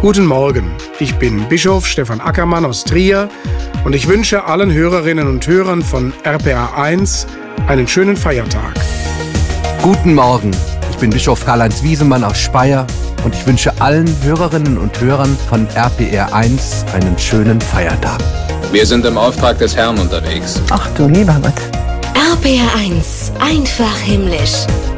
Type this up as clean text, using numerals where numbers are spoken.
Guten Morgen, ich bin Bischof Stefan Ackermann aus Trier und ich wünsche allen Hörerinnen und Hörern von RPA 1 einen schönen Feiertag. Guten Morgen, ich bin Bischof Karl-Heinz Wiesemann aus Speyer und ich wünsche allen Hörerinnen und Hörern von RPR 1 einen schönen Feiertag. Wir sind im Auftrag des Herrn unterwegs. Ach du lieber Gott. RPR 1, einfach himmlisch.